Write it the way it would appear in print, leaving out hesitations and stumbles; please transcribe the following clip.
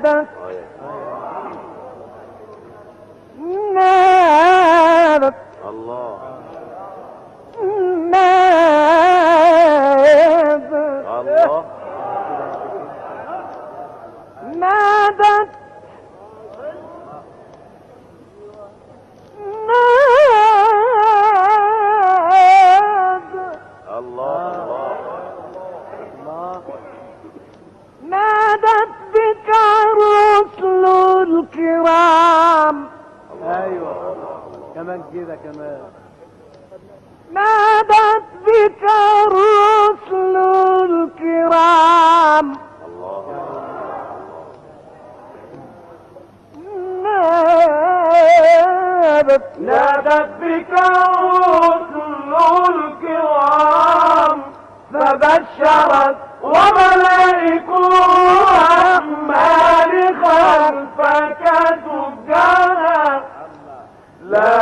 نادت نادت الله نادت الله نادت الله نادت بك الرسل الكرام. ايوه كمان كده كمان. نادت بك الرسل الكرام. نادت بك الرسل الكرام فبشرت وملائكة